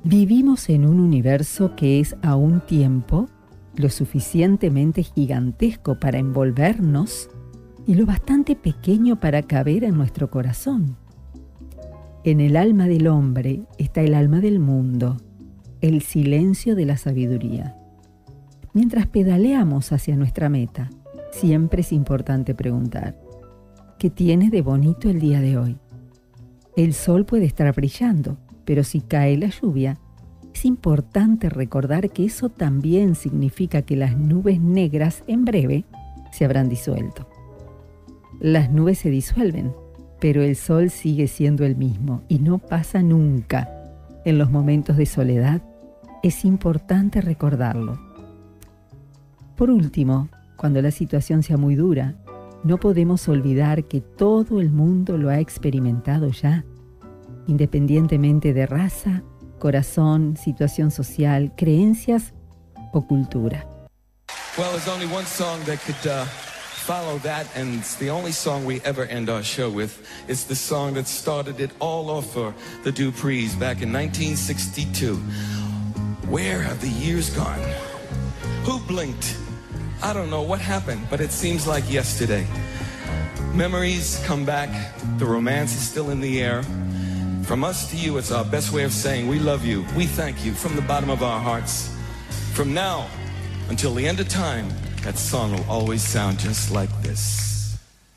Vivimos en un universo que es a un tiempo lo suficientemente gigantesco para envolvernos y lo bastante pequeño para caber en nuestro corazón. En el alma del hombre está el alma del mundo, el silencio de la sabiduría. Mientras pedaleamos hacia nuestra meta, siempre es importante preguntar: ¿qué tiene de bonito el día de hoy? El sol puede estar brillando, pero si cae la lluvia, es importante recordar que eso también significa que las nubes negras en breve se habrán disuelto. Las nubes se disuelven, pero el sol sigue siendo el mismo y no pasa nunca. En los momentos de soledad es importante recordarlo. Por último, cuando la situación sea muy dura, no podemos olvidar que todo el mundo lo ha experimentado ya, independientemente de raza, corazón, situación social, creencias o cultura. Well, there's only one song that could follow that, and it's the only song we ever end our show with. It's the song that started it all off for the Duprees back in 1962. Where have the years gone? Who blinked? I don't know what happened, but it seems like yesterday. Memories come back, the romance is still in the air. From us to you, it's our best way of saying we love you, we thank you from the bottom of our hearts. From now until the end of time, that song will always sound just like this.